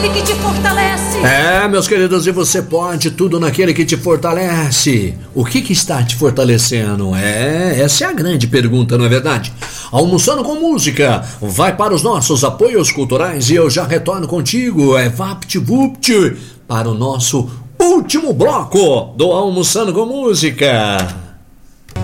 naquele que te fortalece. Meus queridos, e você pode tudo naquele que te fortalece. O que está te fortalecendo? Essa é a grande pergunta, não é verdade? Almoçando com Música vai para os nossos apoios culturais e eu já retorno contigo, VaptVupt, para o nosso último bloco do Almoçando com Música.